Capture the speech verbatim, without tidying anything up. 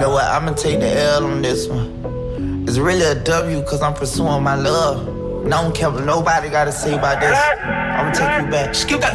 know what? I'ma take the L on this one. It's really a W cause I'm pursuing my love. And I don't care what nobody gotta say about this. I'ma take you back. Skip that.